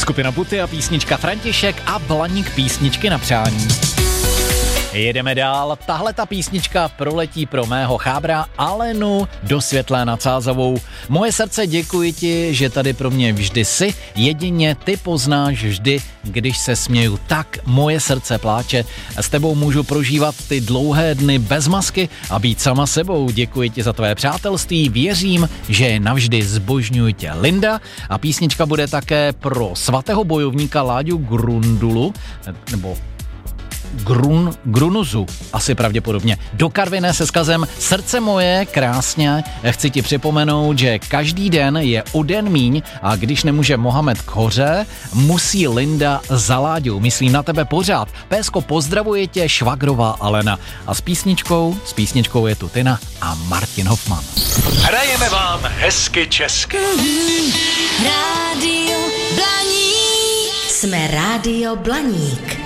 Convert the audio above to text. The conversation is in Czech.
Skupina Buty a písnička František a Blaník písničky na přání. Jedeme dál. Tahle ta písnička proletí pro mého chábra Alenu do Světlé nad Sázavou. Moje srdce, děkuji ti, že tady pro mě vždy jsi. Jedině ty poznáš vždy, když se směju. Tak moje srdce pláče. S tebou můžu prožívat ty dlouhé dny bez masky a být sama sebou. Děkuji ti za tvé přátelství. Věřím, že je navždy, zbožňuji tě, Linda. A písnička bude také pro svatého bojovníka Láďu Grundulu, nebo Grunuzu, asi pravděpodobně. Do Karviné se vzkazem Srdce moje, krásně, chci ti připomenout, že každý den je o den míň a když nemůže Mohamed k hoře, musí Linda za Láďou. Myslím na tebe pořád. Pésko, pozdravuje tě švagrová Alena. A s písničkou je tu Tina a Martin Hoffman. Hrajeme vám hezky česky. Rádio Blaník. Jsme Rádio Blaník.